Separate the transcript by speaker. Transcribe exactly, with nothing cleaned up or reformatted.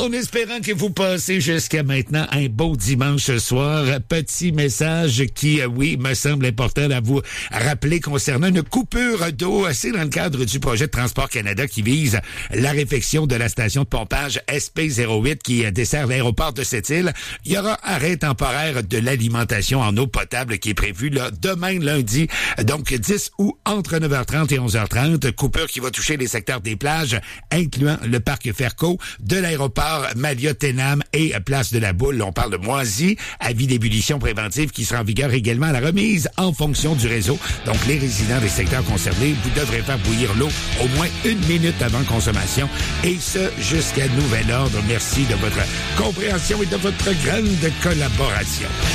Speaker 1: En espérant que vous passez jusqu'à maintenant un beau dimanche soir, petit message qui, oui, me semble important à vous rappeler concernant une coupure d'eau. C'est dans le cadre du projet de Transport Canada qui vise la réfection de la station de pompage S P zéro huit qui dessert l'aéroport de Sept-Îles. Il y aura arrêt temporaire de l'alimentation en eau potable qui est prévu là, demain lundi, donc dix août entre neuf heures trente et onze heures trente. Coupure qui va toucher les secteurs des plages, incluant le parc Ferco, de l'aéroport Malia-Tenam et Place de la Boule. On parle de moisi, avis d'ébullition préventive qui sera en vigueur également à la remise en fonction du réseau. Donc, les résidents des secteurs concernés, vous devrez faire bouillir l'eau au moins une minute avant consommation et ce, jusqu'à nouvel ordre. Merci de votre compréhension et de votre grande collaboration.